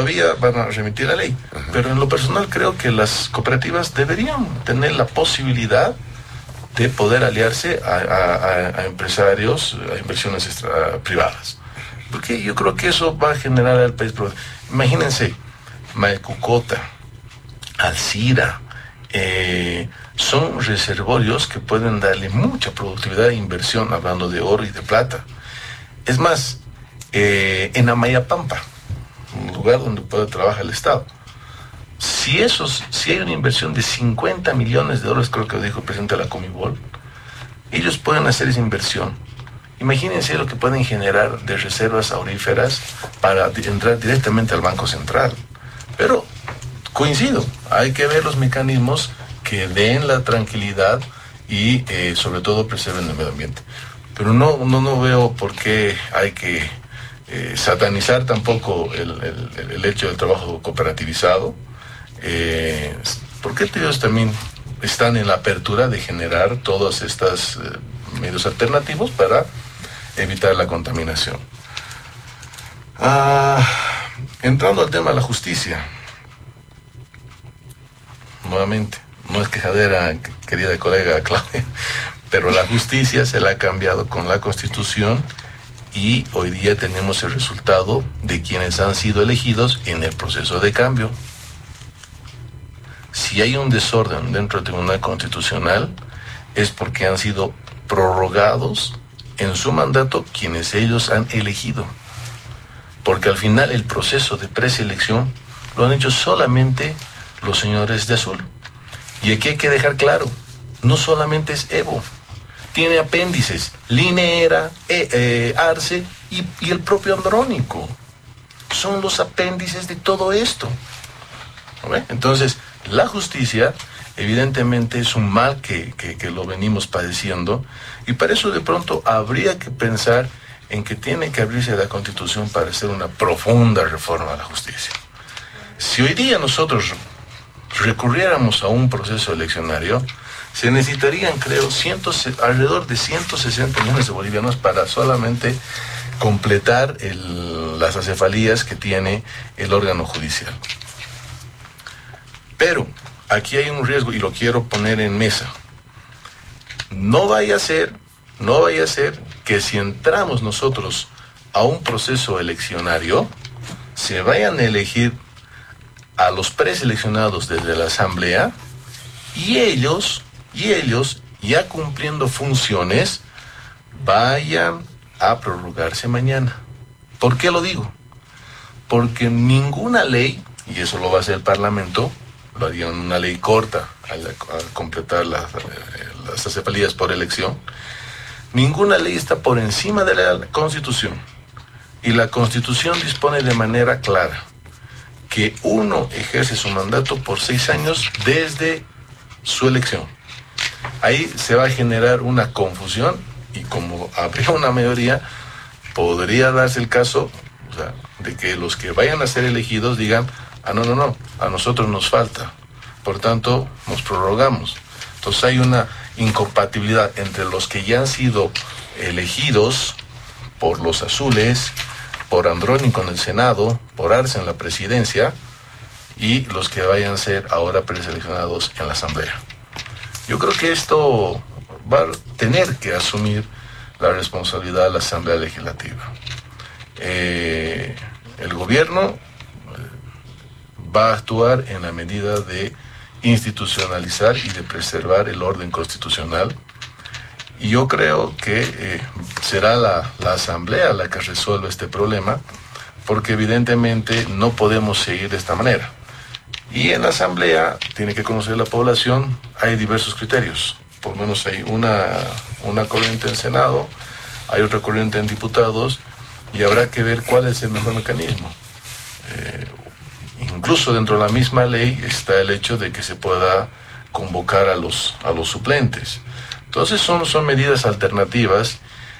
todavía van a remitir la ley. Pero en lo personal creo que las cooperativas deberían tener la posibilidad de poder aliarse a empresarios, a inversiones privadas. Porque yo creo que eso va a generar al país. Imagínense, Maecucota, Alcira, son reservorios que pueden darle mucha productividad e inversión, hablando de oro y de plata. Es más, en Amayapampa, un lugar donde puede trabajar el Estado, si hay una inversión de 50 millones de dólares, creo que dijo el presidente de la Comibol, ellos pueden hacer esa inversión. Imagínense lo que pueden generar de reservas auríferas para entrar directamente al Banco Central. Pero coincido, hay que ver los mecanismos que den la tranquilidad y sobre todo preserven el medio ambiente. Pero no veo por qué hay que satanizar tampoco el hecho del trabajo cooperativizado, porque ellos también están en la apertura de generar todos estos medios alternativos para evitar la contaminación. Entrando al tema de la justicia, nuevamente, no es quejadera, querida colega Claudia, pero la justicia se la ha cambiado con la Constitución y hoy día tenemos el resultado de quienes han sido elegidos en el proceso de cambio. Si hay un desorden dentro del Tribunal Constitucional es porque han sido prorrogados en su mandato quienes ellos han elegido. Porque al final el proceso de preselección lo han hecho solamente los señores de azul. Y aquí hay que dejar claro, no solamente es Evo, tiene apéndices, Linera, Arce y el propio Andrónico. Son los apéndices de todo esto. ¿Okay? Entonces, la justicia evidentemente es un mal que lo venimos padeciendo, y para eso de pronto habría que pensar en que tiene que abrirse la Constitución para hacer una profunda reforma a la justicia. Si hoy día nosotros recurriéramos a un proceso eleccionario, se necesitarían, creo, alrededor de 160 millones de bolivianos para solamente completar las acefalías que tiene el órgano judicial. Pero aquí hay un riesgo y lo quiero poner en mesa. No vaya a ser que si entramos nosotros a un proceso eleccionario, se vayan a elegir a los preseleccionados desde la Asamblea y ellos, ya cumpliendo funciones, vayan a prorrogarse mañana. ¿Por qué lo digo? Porque ninguna ley, y eso lo va a hacer el Parlamento, lo haría una ley corta al completar las acefalías por elección, ninguna ley está por encima de la Constitución. Y la Constitución dispone de manera clara que uno ejerce su mandato por 6 años desde su elección. Ahí se va a generar una confusión y como habría una mayoría, podría darse el caso, de que los que vayan a ser elegidos digan, no, a nosotros nos falta, por tanto nos prorrogamos. Entonces hay una incompatibilidad entre los que ya han sido elegidos por los azules, por Andrónico en el Senado, por Arce en la presidencia, y los que vayan a ser ahora preseleccionados en la Asamblea. Yo creo que esto va a tener que asumir la responsabilidad de la Asamblea Legislativa. El gobierno va a actuar en la medida de institucionalizar y de preservar el orden constitucional, y yo creo que será la Asamblea la que resuelva este problema, porque evidentemente no podemos seguir de esta manera. Y en la Asamblea tiene que conocer la población, hay diversos criterios, por lo menos hay una corriente en Senado, hay otra corriente en diputados, y habrá que ver cuál es el mejor mecanismo. Incluso dentro de la misma ley está el hecho de que se pueda convocar a los suplentes. Entonces son medidas alternativas,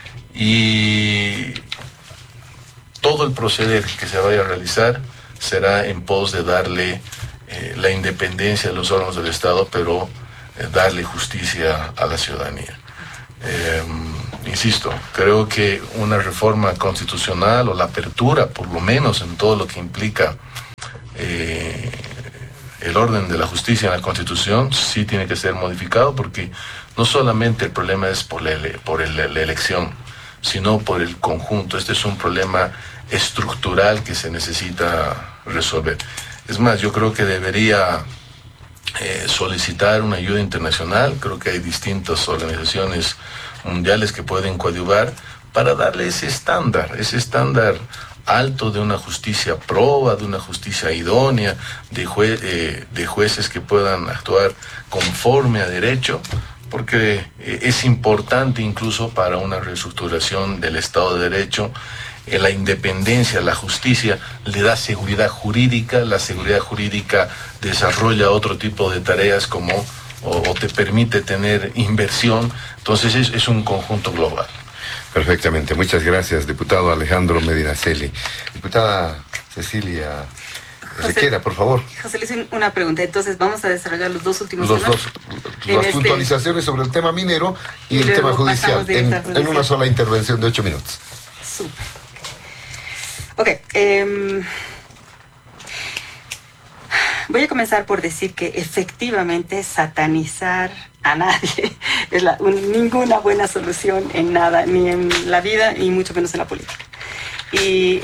y todo el proceder que se vaya a realizar será en pos de darle la independencia de los órganos del Estado, pero darle justicia a la ciudadanía. Insisto, creo que una reforma constitucional o la apertura, por lo menos en todo lo que implica el orden de la justicia en la Constitución sí tiene que ser modificado, porque no solamente el problema es por la elección, sino por el conjunto. Este es un problema estructural que se necesita resolver. Es más, yo creo que debería solicitar una ayuda internacional. Creo que hay distintas organizaciones mundiales que pueden coadyuvar para darle ese estándar alto de una justicia proba, de una justicia idónea, de jueces que puedan actuar conforme a derecho, porque es importante incluso para una reestructuración del Estado de Derecho. La independencia, la justicia le da seguridad jurídica. La seguridad jurídica desarrolla otro tipo de tareas o te permite tener inversión. Entonces es un conjunto global. Perfectamente, muchas gracias, diputado Alejandro Medinaceli. Diputada Cecilia Requera, por favor. José, le hice una pregunta. Entonces, vamos a desarrollar los dos últimos temas. Las puntualizaciones sobre el tema minero y el tema judicial en una sola intervención de 8 minutos. Súper. Ok. Voy a comenzar por decir que efectivamente satanizar a nadie es ninguna buena solución en nada, ni en la vida, y mucho menos en la política. Y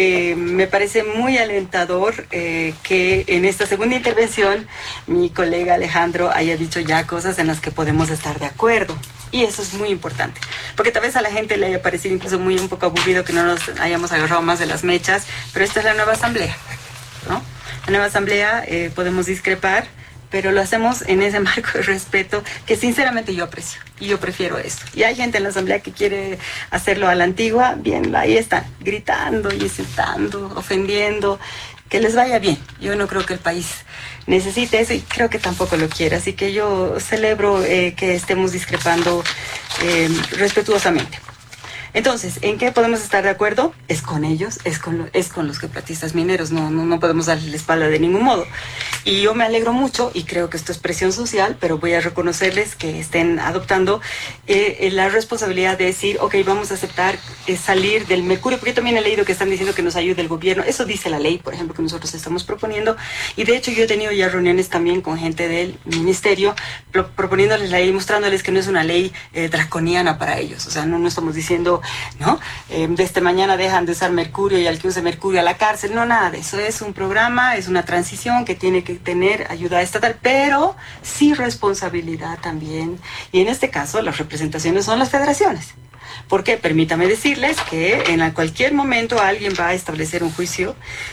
me parece muy alentador que en esta segunda intervención mi colega Alejandro haya dicho ya cosas en las que podemos estar de acuerdo. Y eso es muy importante, porque tal vez a la gente le haya parecido incluso un poco aburrido que no nos hayamos agarrado más de las mechas, pero esta es la nueva asamblea, ¿no? La nueva asamblea, podemos discrepar, pero lo hacemos en ese marco de respeto que sinceramente yo aprecio y yo prefiero esto. Y hay gente en la asamblea que quiere hacerlo a la antigua. Bien, ahí están, gritando, insultando, ofendiendo. Que les vaya bien. Yo no creo que el país necesite eso y creo que tampoco lo quiere. Así que yo celebro que estemos discrepando respetuosamente. Entonces, ¿en qué podemos estar de acuerdo? Es con ellos, es con los quebratistas mineros, no podemos darle la espalda de ningún modo. Y yo me alegro mucho, y creo que esto es presión social, pero voy a reconocerles que estén adoptando la responsabilidad de decir, ok, vamos a aceptar salir del mercurio, porque yo también he leído que están diciendo que nos ayude el gobierno. Eso dice la ley, por ejemplo, que nosotros estamos proponiendo, y de hecho yo he tenido ya reuniones también con gente del ministerio, proponiéndoles la ley, mostrándoles que no es una ley draconiana para ellos. O sea, no estamos diciendo, ¿no? Desde mañana dejan de usar mercurio y al que use mercurio a la cárcel. No, nada de eso. Es un programa, es una transición que tiene que tener ayuda estatal, pero sí responsabilidad también. Y en este caso, las representaciones son las federaciones. Porque permítame decirles que en cualquier momento alguien va a establecer un juicio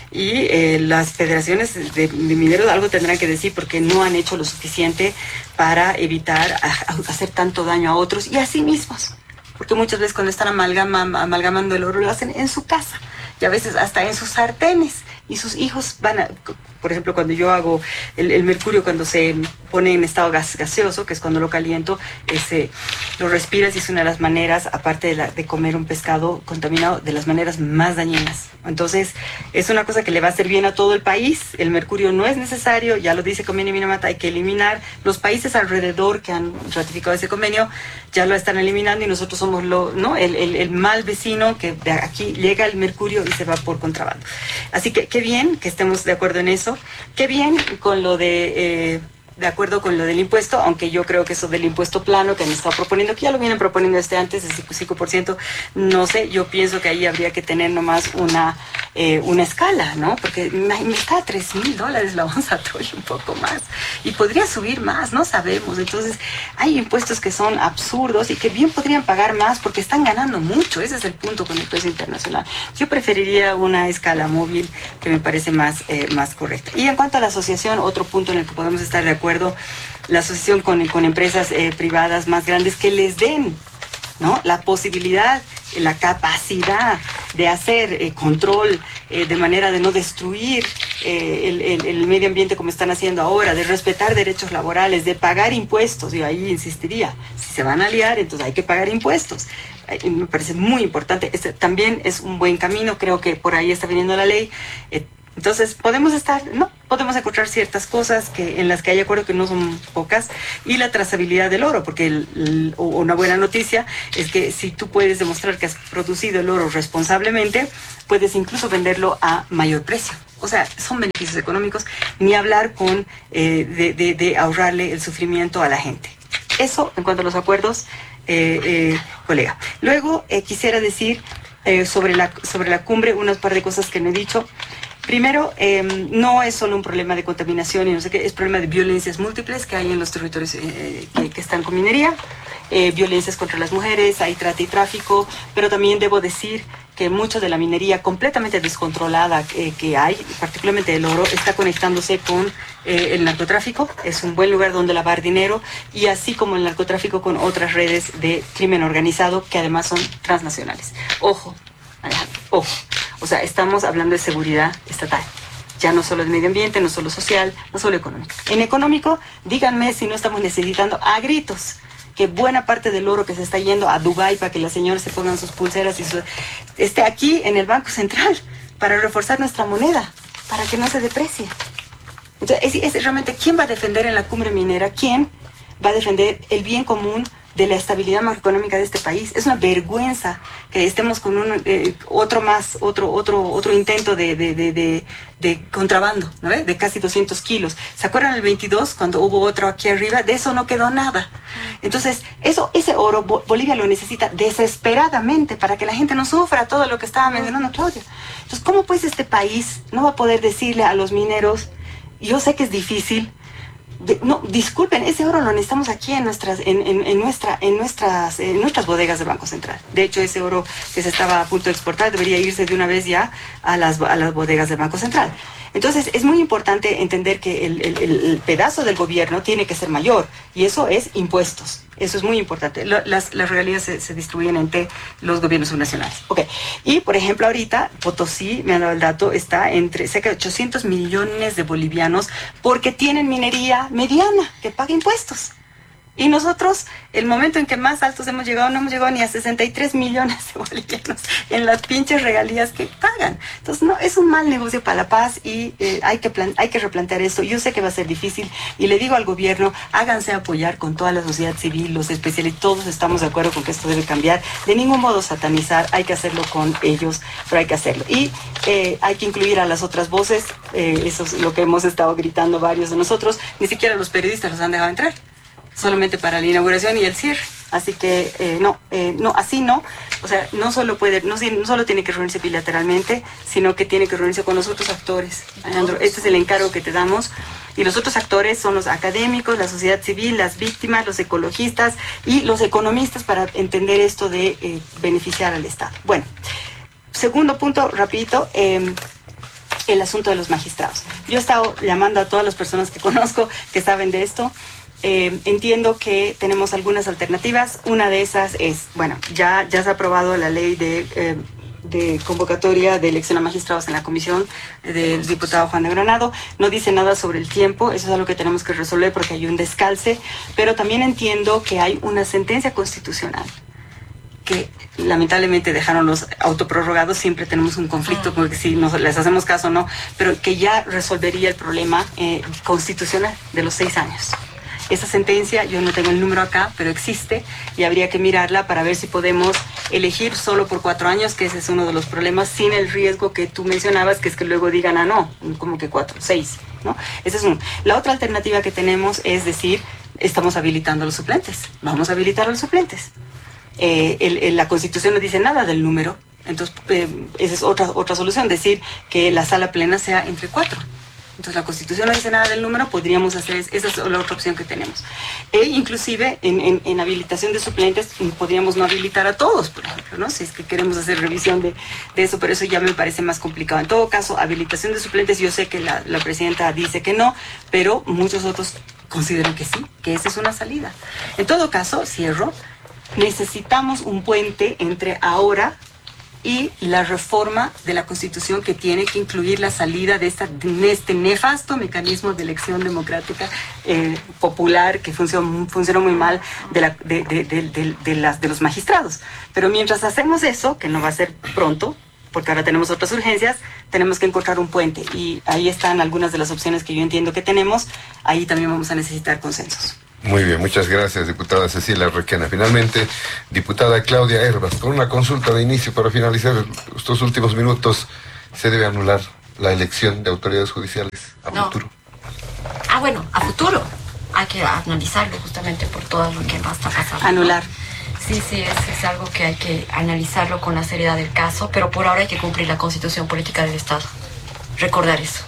y las federaciones de mineros algo tendrán que decir, porque no han hecho lo suficiente para evitar hacer tanto daño a otros y a sí mismos. Porque muchas veces cuando están amalgamando el oro lo hacen en su casa y a veces hasta en sus sartenes, y sus hijos van a... Por ejemplo, cuando yo hago el mercurio, cuando se pone en estado gaseoso, que es cuando lo caliento, lo respiras y es una de las maneras, aparte de comer un pescado contaminado, de las maneras más dañinas. Entonces, es una cosa que le va a hacer bien a todo el país. El mercurio no es necesario, ya lo dice Convenio Minamata, hay que eliminar. Los países alrededor que han ratificado ese convenio ya lo están eliminando y nosotros somos el mal vecino que de aquí llega el mercurio y se va por contrabando. Así que qué bien que estemos de acuerdo en eso. Qué bien con lo de acuerdo con lo del impuesto, aunque yo creo que eso del impuesto plano que han estado proponiendo, que ya lo vienen proponiendo antes, el 5%, no sé, yo pienso que ahí habría que tener nomás una escala, ¿no? Porque está a $3,000 la onza Troy, un poco más, y podría subir más, no sabemos. Entonces, hay impuestos que son absurdos y que bien podrían pagar más porque están ganando mucho. Ese es el punto con el precio internacional. Yo preferiría una escala móvil que me parece más correcta. Y en cuanto a la asociación, otro punto en el que podemos estar de acuerdo, la asociación con empresas privadas más grandes que les den, ¿no?, la posibilidad, la capacidad de hacer control de manera de no destruir el medio ambiente como están haciendo ahora, de respetar derechos laborales, de pagar impuestos. Yo ahí insistiría, si se van a liar, entonces hay que pagar impuestos. Me parece muy importante. También es un buen camino, creo que por ahí está viniendo la ley. Entonces podemos encontrar ciertas cosas en las que hay acuerdo, que no son pocas, y la trazabilidad del oro, porque una buena noticia es que si tú puedes demostrar que has producido el oro responsablemente, puedes incluso venderlo a mayor precio. o sea, son beneficios económicos, ni hablar con de ahorrarle el sufrimiento a la gente. Eso en cuanto a los acuerdos, colega. Luego quisiera decir sobre la cumbre unas par de cosas que no he dicho. Primero, no es solo un problema de contaminación y no sé qué, es problema de violencias múltiples que hay en los territorios que están con minería, violencias contra las mujeres, hay trata y tráfico, pero también debo decir que mucho de la minería completamente descontrolada que hay, particularmente el oro, está conectándose con el narcotráfico. Es un buen lugar donde lavar dinero, y así como el narcotráfico con otras redes de crimen organizado que además son transnacionales. Ojo, Alejandro, ojo. O sea, estamos hablando de seguridad estatal. Ya no solo de medio ambiente, no solo social, no solo económico. En económico, díganme si no estamos necesitando a gritos que buena parte del oro que se está yendo a Dubái para que las señoras se pongan sus pulseras y esté aquí en el Banco Central para reforzar nuestra moneda, para que no se deprecie. Entonces, es realmente, ¿quién va a defender en la cumbre minera? ¿Quién va a defender el bien común de la estabilidad macroeconómica de este país? Es una vergüenza que estemos con otro intento de contrabando, ¿no ve? De casi 200 kilos. ¿Se acuerdan el 22 cuando hubo otro aquí arriba? De eso no quedó nada. Entonces, ese oro Bolivia lo necesita desesperadamente para que la gente no sufra todo lo que estaba mencionando Claudia. Entonces, ¿cómo pues este país no va a poder decirle a los mineros? Yo sé que es difícil. No, disculpen, ese oro lo necesitamos aquí en nuestras bodegas del Banco Central. De hecho, ese oro que se estaba a punto de exportar debería irse de una vez ya a las bodegas del Banco Central. Entonces, es muy importante entender que el pedazo del gobierno tiene que ser mayor, y eso es impuestos. Eso es muy importante. Las regalías se distribuyen entre los gobiernos subnacionales. Okay. Y, por ejemplo, ahorita, Potosí, me han dado el dato, está entre cerca de 800 millones de bolivianos porque tienen minería mediana que paga impuestos. Y nosotros, el momento en que más altos hemos llegado, no hemos llegado ni a 63 millones de bolivianos en las pinches regalías que pagan. Entonces, no, es un mal negocio para la paz, y hay que replantear esto. Yo sé que va a ser difícil, y le digo al gobierno, háganse apoyar con toda la sociedad civil, los especialistas, todos estamos de acuerdo con que esto debe cambiar. De ningún modo satanizar, hay que hacerlo con ellos, pero hay que hacerlo. Y hay que incluir a las otras voces, eso es lo que hemos estado gritando varios de nosotros. Ni siquiera los periodistas los han dejado entrar, solamente para la inauguración y el cierre. Así que así no. O sea, no solo tiene que reunirse bilateralmente, sino que tiene que reunirse con los otros actores. Alejandro, este es el encargo que te damos. Y los otros actores son los académicos, la sociedad civil, las víctimas, los ecologistas y los economistas, para entender esto de beneficiar al Estado. Bueno, segundo punto, rapidito. El asunto de los magistrados. Yo he estado llamando a todas las personas que conozco que saben de esto. Entiendo que tenemos algunas alternativas. Una de esas es, bueno, ya se ha aprobado la ley de convocatoria de elección a magistrados en la comisión del diputado Juan de Granado. No dice nada sobre el tiempo, eso es algo que tenemos que resolver porque hay un descalce, pero también entiendo que hay una sentencia constitucional que lamentablemente dejaron los autoprorrogados. Siempre tenemos un conflicto porque si les hacemos caso o no, pero que ya resolvería el problema constitucional de los 6 años. Esa sentencia, yo no tengo el número acá, pero existe, y habría que mirarla para ver si podemos elegir solo por 4 años, que ese es uno de los problemas, sin el riesgo que tú mencionabas, que es que luego digan, no, como que 4, 6, ¿no? Ese es uno. La otra alternativa que tenemos es decir, estamos habilitando a los suplentes, vamos a habilitar a los suplentes. La Constitución no dice nada del número, entonces esa es otra solución, decir que la sala plena sea entre 4. Entonces la Constitución no dice nada del número, podríamos hacer, esa es la otra opción que tenemos. Inclusive en habilitación de suplentes podríamos no habilitar a todos, por ejemplo, ¿no? Si es que queremos hacer revisión de eso, pero eso ya me parece más complicado. En todo caso, habilitación de suplentes, yo sé que la presidenta dice que no, pero muchos otros consideran que sí, que esa es una salida. En todo caso, cierro, necesitamos un puente entre ahora y la reforma de la Constitución, que tiene que incluir la salida de este nefasto mecanismo de elección democrática popular que funcionó muy mal de los magistrados. Pero mientras hacemos eso, que no va a ser pronto, porque ahora tenemos otras urgencias, tenemos que encontrar un puente, y ahí están algunas de las opciones que yo entiendo que tenemos. Ahí también vamos a necesitar consensos. Muy bien, muchas gracias, diputada Cecilia Requena. Finalmente, diputada Claudia Hervas, con una consulta de inicio para finalizar estos últimos minutos, ¿se debe anular la elección de autoridades judiciales a futuro? Bueno, a futuro. Hay que analizarlo justamente por todo lo que va a estar pasando. Anular. Sí, es algo que hay que analizarlo con la seriedad del caso, pero por ahora hay que cumplir la Constitución Política del Estado. Recordar eso.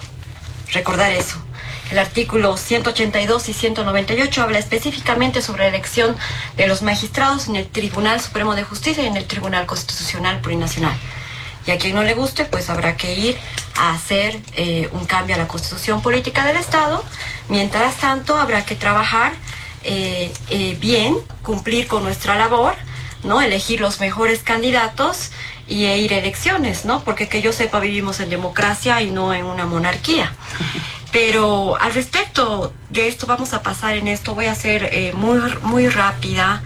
El artículo 182 y 198 habla específicamente sobre la elección de los magistrados en el Tribunal Supremo de Justicia y en el Tribunal Constitucional Plurinacional. Y a quien no le guste, pues habrá que ir a hacer un cambio a la Constitución Política del Estado. Mientras tanto, habrá que trabajar bien, cumplir con nuestra labor, ¿no? Elegir los mejores candidatos y ir a elecciones, ¿no? Porque que yo sepa, vivimos en democracia y no en una monarquía. Pero al respecto de esto, vamos a pasar en esto, voy a ser muy rápida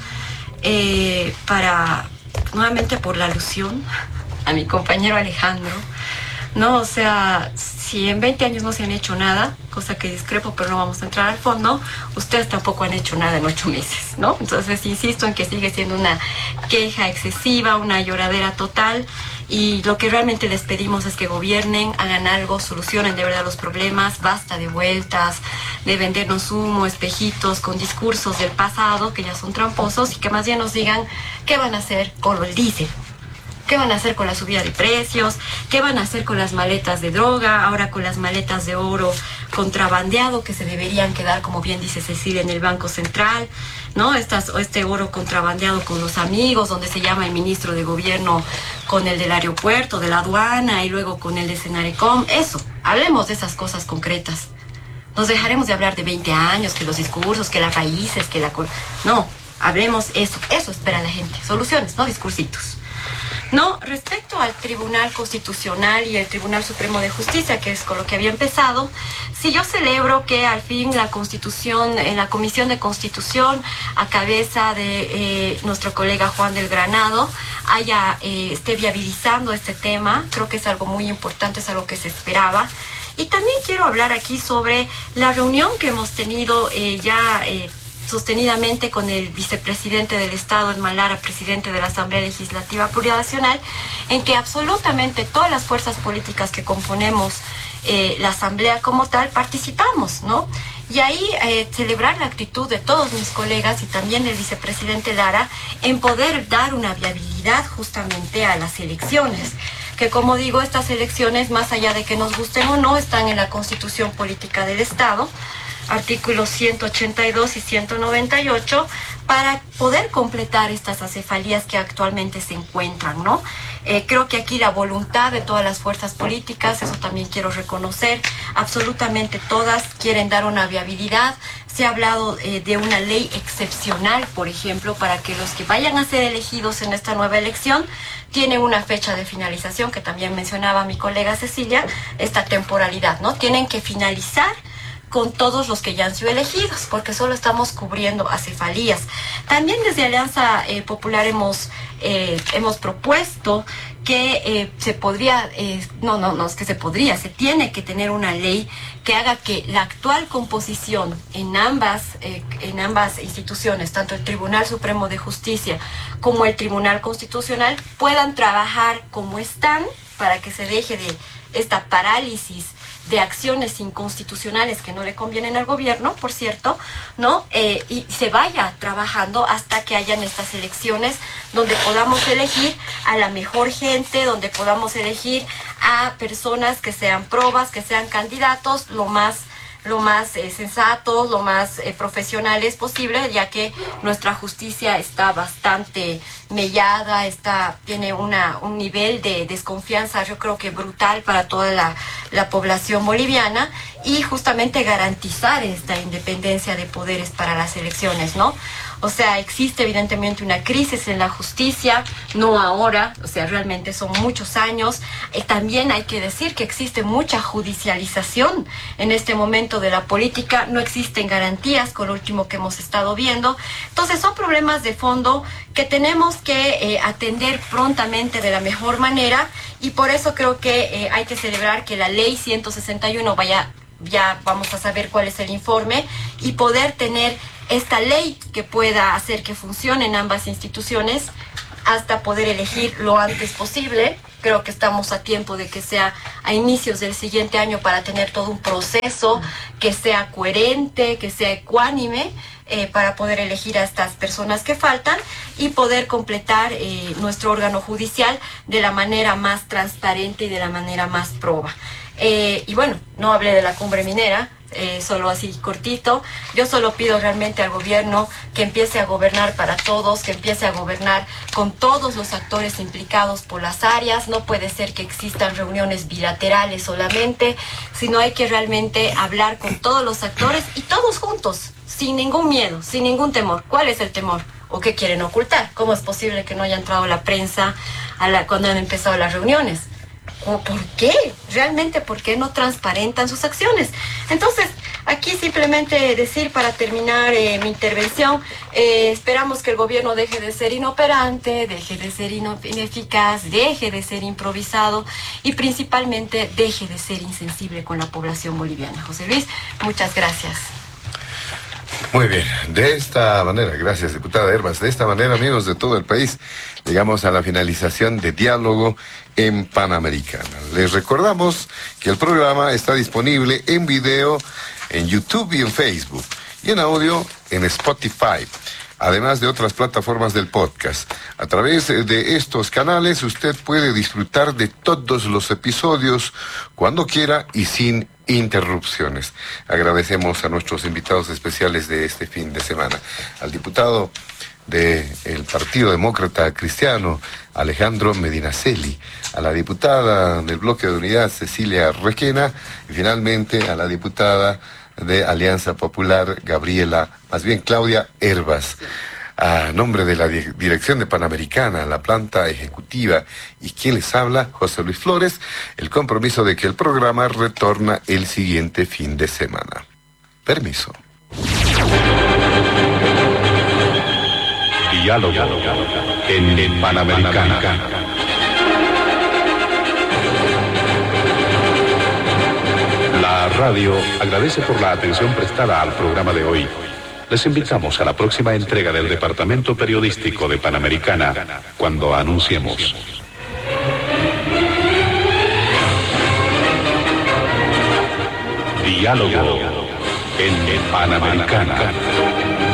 para, nuevamente por la alusión a mi compañero Alejandro, ¿no? O sea, si en 20 años no se han hecho nada, cosa que discrepo, pero no vamos a entrar al fondo, ustedes tampoco han hecho nada en 8 meses, ¿no? Entonces, insisto en que sigue siendo una queja excesiva, una lloradera total, y lo que realmente les pedimos es que gobiernen, hagan algo, solucionen de verdad los problemas, basta de vueltas, de vendernos humo, espejitos, con discursos del pasado que ya son tramposos, y que más bien nos digan qué van a hacer con el diésel. ¿Qué van a hacer con la subida de precios? ¿Qué van a hacer con las maletas de droga? Ahora con las maletas de oro contrabandeado que se deberían quedar, como bien dice Cecilia, en el Banco Central, ¿no? Este oro contrabandeado con los amigos, donde se llama el ministro de Gobierno con el del aeropuerto, de la aduana, y luego con el de Senarecom. Eso, hablemos de esas cosas concretas. Nos dejaremos de hablar de 20 años, que los discursos, que las raíces, que la... No, hablemos eso. Eso espera la gente. Soluciones, no discursitos. No, respecto al Tribunal Constitucional y el Tribunal Supremo de Justicia, que es con lo que había empezado, sí, yo celebro que al fin la Constitución, en la Comisión de Constitución, a cabeza de nuestro colega Juan del Granado, esté viabilizando este tema. Creo que es algo muy importante, es algo que se esperaba. Y también quiero hablar aquí sobre la reunión que hemos tenido sostenidamente con el vicepresidente del Estado, Edman Lara, presidente de la Asamblea Legislativa Plurinacional, en que absolutamente todas las fuerzas políticas que componemos la Asamblea como tal participamos, ¿no? Y ahí celebrar la actitud de todos mis colegas y también del vicepresidente Lara en poder dar una viabilidad justamente a las elecciones. Que, como digo, estas elecciones, más allá de que nos gusten o no, están en la Constitución Política del Estado, artículos 182 y 198, para poder completar estas acefalías que actualmente se encuentran, ¿no? Creo que aquí la voluntad de todas las fuerzas políticas, eso también quiero reconocer, absolutamente todas quieren dar una viabilidad. Se ha hablado de una ley excepcional, por ejemplo, para que los que vayan a ser elegidos en esta nueva elección tienen una fecha de finalización, que también mencionaba mi colega Cecilia, esta temporalidad, ¿no? Tienen que finalizar con todos los que ya han sido elegidos, porque solo estamos cubriendo acefalías. También desde Alianza Popular hemos propuesto que se tiene que tener una ley que haga que la actual composición en ambas instituciones, tanto el Tribunal Supremo de Justicia como el Tribunal Constitucional, puedan trabajar como están, para que se deje de esta parálisis de acciones inconstitucionales que no le convienen al gobierno, por cierto, ¿no? Y se vaya trabajando hasta que hayan estas elecciones donde podamos elegir a la mejor gente, donde podamos elegir a personas que sean probas, que sean candidatos lo más sensatos, lo más profesionales posible, ya que nuestra justicia está bastante mellada, tiene un nivel de desconfianza, yo creo que brutal para toda la población boliviana, y justamente garantizar esta independencia de poderes para las elecciones, ¿no? O sea, existe evidentemente una crisis en la justicia, no ahora, o sea, realmente son muchos años. También hay que decir que existe mucha judicialización en este momento de la política, no existen garantías con lo último que hemos estado viendo. Entonces son problemas de fondo que tenemos que atender prontamente de la mejor manera, y por eso creo que hay que celebrar que la ley 161 ya vamos a saber cuál es el informe, y poder tener esta ley que pueda hacer que funcionen ambas instituciones hasta poder elegir lo antes posible Creo que estamos a tiempo de que sea a inicios del siguiente año para tener todo un proceso que sea coherente, que sea ecuánime, para poder elegir a estas personas que faltan y poder completar nuestro órgano judicial de la manera más transparente y de la manera más proba. Y bueno, no hablé de la cumbre minera, solo así cortito. Yo solo pido realmente al gobierno que empiece a gobernar para todos, que empiece a gobernar con todos los actores implicados por las áreas. No puede ser que existan reuniones bilaterales solamente, sino hay que realmente hablar con todos los actores y todos juntos, sin ningún miedo, sin ningún temor. ¿Cuál es el temor? ¿O qué quieren ocultar? ¿Cómo es posible que no haya entrado la prensa cuando han empezado las reuniones? ¿O por qué? Realmente, ¿por qué no transparentan sus acciones? Entonces, aquí simplemente decir para terminar mi intervención, esperamos que el gobierno deje de ser inoperante, deje de ser ineficaz, deje de ser improvisado y principalmente deje de ser insensible con la población boliviana. José Luis, muchas gracias. Muy bien, de esta manera, gracias diputada Herbas, de esta manera, amigos de todo el país, llegamos a la finalización de Diálogo en Panamericana. Les recordamos que el programa está disponible en video en YouTube y en Facebook, y en audio en Spotify, además de otras plataformas del podcast. A través de estos canales usted puede disfrutar de todos los episodios cuando quiera y sin interrupciones. Agradecemos a nuestros invitados especiales de este fin de semana, al diputado del Partido Demócrata Cristiano, Alejandro Medinaceli, a la diputada del Bloque de Unidad, Cecilia Requena, y finalmente a la diputada de Alianza Popular, Claudia Herbas. A nombre de la Dirección de Panamericana, la planta ejecutiva y quien les habla, José Luis Flores, el compromiso de que el programa retorna el siguiente fin de semana. Permiso. Diálogo en Panamericana. La radio agradece por la atención prestada al programa de hoy. Les invitamos a la próxima entrega del Departamento Periodístico de Panamericana, cuando anunciemos. Diálogo en Panamericana.